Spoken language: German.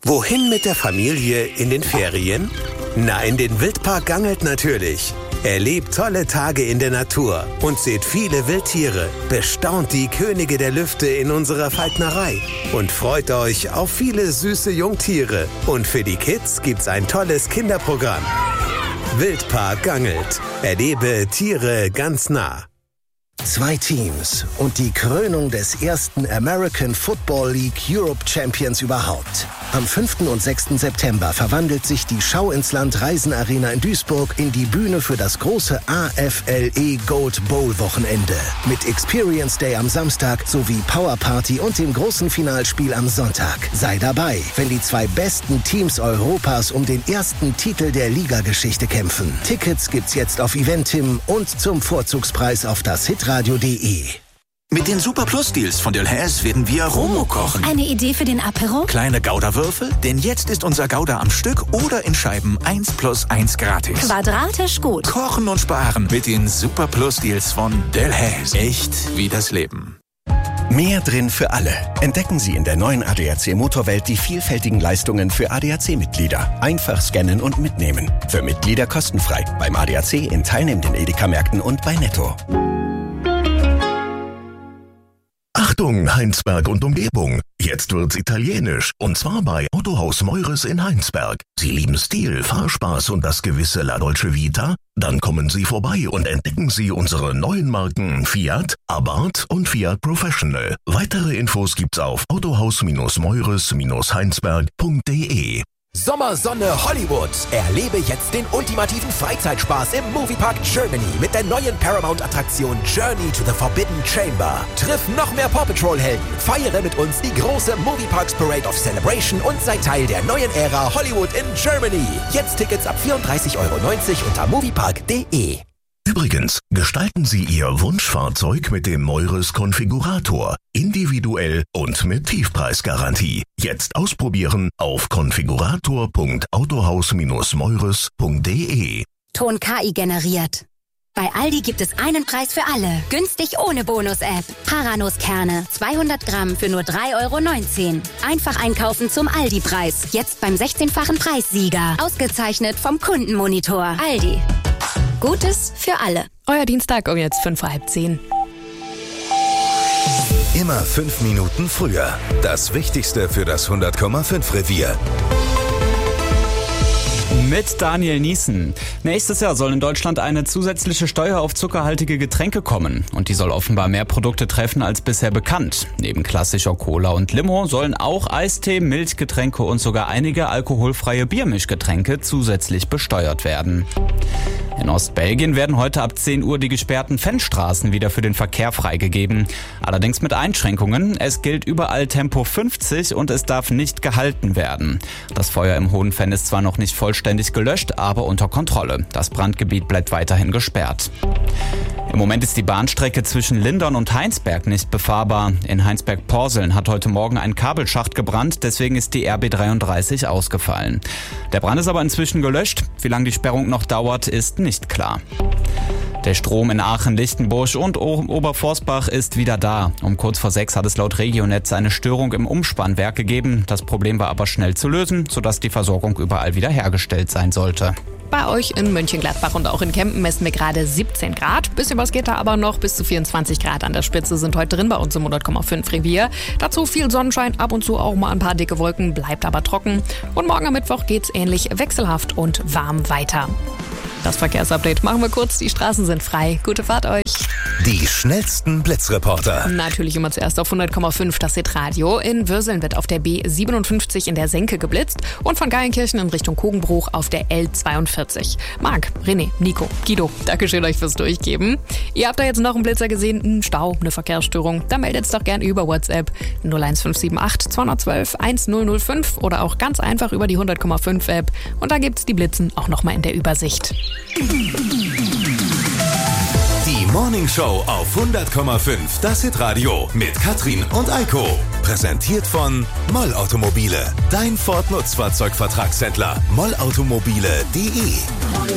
Wohin mit der Familie in den Ferien? Na, in den Wildpark Gangelt natürlich. Erlebt tolle Tage in der Natur und seht viele Wildtiere. Bestaunt die Könige der Lüfte in unserer Falknerei und freut euch auf viele süße Jungtiere. Und für die Kids gibt's ein tolles Kinderprogramm. Wildpark Gangelt. Erlebe Tiere ganz nah. 2 Teams und die Krönung des ersten American Football League Europe Champions überhaupt. Am 5. und 6. September verwandelt sich die Schau ins Land Reisenarena in Duisburg in die Bühne für das große AFLE Gold Bowl Wochenende. Mit Experience Day am Samstag sowie Power Party und dem großen Finalspiel am Sonntag. Sei dabei, wenn die 2 besten Teams Europas um den ersten Titel der Ligageschichte kämpfen. Tickets gibt's jetzt auf Eventim und zum Vorzugspreis auf das hitradio.de. Mit den Super Plus Deals von Delhaize werden wir Romo kochen. Eine Idee für den Apero? Kleine Gouda-Würfel? Denn jetzt ist unser Gouda am Stück oder in Scheiben 1+1 gratis. Quadratisch gut. Kochen und sparen mit den Super Plus Deals von Delhaize. Echt wie das Leben. Mehr drin für alle. Entdecken Sie in der neuen ADAC Motorwelt die vielfältigen Leistungen für ADAC-Mitglieder. Einfach scannen und mitnehmen. Für Mitglieder kostenfrei. Beim ADAC in teilnehmenden Edeka-Märkten und bei Netto. Achtung, Heinsberg und Umgebung. Jetzt wird's italienisch. Und zwar bei Autohaus Meures in Heinsberg. Sie lieben Stil, Fahrspaß und das gewisse La Dolce Vita? Dann kommen Sie vorbei und entdecken Sie unsere neuen Marken Fiat, Abarth und Fiat Professional. Weitere Infos gibt's auf autohaus-meures-heinsberg.de. Sommersonne Hollywood. Erlebe jetzt den ultimativen Freizeitspaß im Moviepark Germany mit der neuen Paramount-Attraktion Journey to the Forbidden Chamber. Triff noch mehr Paw Patrol-Helden, feiere mit uns die große Movieparks Parade of Celebration und sei Teil der neuen Ära Hollywood in Germany. Jetzt Tickets ab 34,90 € unter moviepark.de. Übrigens, gestalten Sie Ihr Wunschfahrzeug mit dem Meures Konfigurator. Individuell und mit Tiefpreisgarantie. Jetzt ausprobieren auf konfigurator.autohaus-meures.de. Ton KI generiert. Bei Aldi gibt es einen Preis für alle. Günstig ohne Bonus-App. Paranuss-Kerne, 200 Gramm für nur 3,19 €. Einfach einkaufen zum Aldi-Preis. Jetzt beim 16-fachen Preissieger. Ausgezeichnet vom Kundenmonitor. Aldi. Gutes für alle. Euer Dienstag um jetzt 5:10. Immer 5 Minuten früher. Das Wichtigste für das 100,5 Revier. Mit Daniel Niesen. Nächstes Jahr soll in Deutschland eine zusätzliche Steuer auf zuckerhaltige Getränke kommen. Und die soll offenbar mehr Produkte treffen als bisher bekannt. Neben klassischer Cola und Limo sollen auch Eistee, Milchgetränke und sogar einige alkoholfreie Biermischgetränke zusätzlich besteuert werden. In Ostbelgien werden heute ab 10 Uhr die gesperrten Fenstraßen wieder für den Verkehr freigegeben. Allerdings mit Einschränkungen. Es gilt überall Tempo 50 und es darf nicht gehalten werden. Das Feuer im Hohen Fenn ist zwar noch nicht vollständig gelöscht, aber unter Kontrolle. Das Brandgebiet bleibt weiterhin gesperrt. Im Moment ist die Bahnstrecke zwischen Lindern und Heinsberg nicht befahrbar. In Heinsberg-Porseln hat heute Morgen ein Kabelschacht gebrannt, deswegen ist die RB 33 ausgefallen. Der Brand ist aber inzwischen gelöscht. Wie lange die Sperrung noch dauert, ist nicht klar. Der Strom in Aachen, Lichtenbusch und Oberforstbach ist wieder da. Um kurz vor 6 hat es laut Regionetz eine Störung im Umspannwerk gegeben. Das Problem war aber schnell zu lösen, sodass die Versorgung überall wieder hergestellt sein sollte. Bei euch in Mönchengladbach und auch in Kempen messen wir gerade 17 Grad. Bisschen was geht da aber noch. Bis zu 24 Grad an der Spitze sind heute drin bei uns im 100,5 Revier. Dazu viel Sonnenschein, ab und zu auch mal ein paar dicke Wolken, bleibt aber trocken. Und morgen am Mittwoch geht's ähnlich wechselhaft und warm weiter. Das Verkehrsupdate machen wir kurz. Die Straßen sind frei. Gute Fahrt euch. Die schnellsten Blitzreporter. Natürlich immer zuerst auf 100,5 das Hitradio. In Würseln wird auf der B57 in der Senke geblitzt und von Geilenkirchen in Richtung Kogenbruch auf der L42. Marc, René, Nico, Guido, Dankeschön euch fürs Durchgeben. Ihr habt da jetzt noch einen Blitzer gesehen, einen Stau, eine Verkehrsstörung. Dann meldet es doch gern über WhatsApp 01578 212 1005 oder auch ganz einfach über die 100,5 App. Und da gibt's die Blitzen auch nochmal in der Übersicht. Die Morning Show auf 100,5, das Hitradio mit Katrin und Eiko. Präsentiert von Moll Automobile, dein Ford Nutzfahrzeugvertragshändler. mollautomobile.de